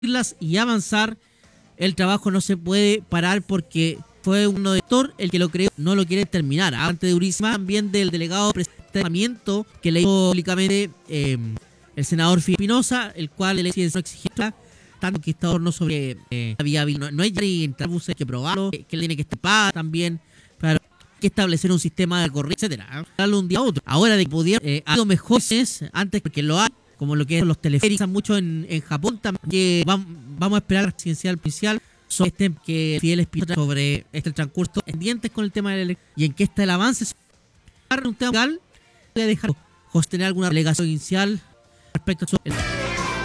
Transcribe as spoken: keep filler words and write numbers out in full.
y avanzar. El trabajo no se puede parar porque fue uno de actor el que lo creó, no lo quiere terminar. Antes de durísima también del delegado de presentamiento que le hizo públicamente eh, el senador Espinosa, el cual le exigía tanto que está no sobre eh, había no, no hay ni entrar buses que probarlo, que, que tiene que estar también para que establecer un sistema de corrida, etcétera. Darle un día a otro. Ahora de que pudiera eh, ha sido mejores antes porque lo hay, como lo que es los teleféricos mucho en, en Japón también, que vamos, vamos a esperar la presidencial oficial sobre este que Fidel Espinosa sobre este transcurso pendientes con el tema del y en qué está el avance. Un tema legal, voy a dejar tener alguna delegación inicial respecto a eso.